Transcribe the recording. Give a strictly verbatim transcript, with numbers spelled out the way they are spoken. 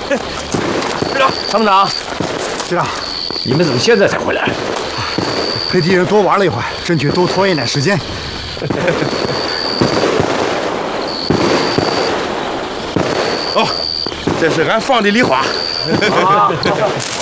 队长，参谋长， 队长， 你们怎么现在才回来？ 陪敌人多玩了一会儿，争取多拖延点时间。 哦，这是俺放的梨花。 啊